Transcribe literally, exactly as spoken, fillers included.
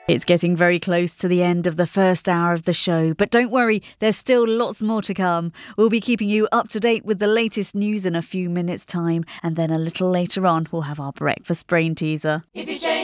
It's getting very close to the end of the first hour of the show, but don't worry, there's still lots more to come. We'll be keeping you up to date with the latest news in a few minutes' time, and then a little later on, we'll have our breakfast brain teaser. If you change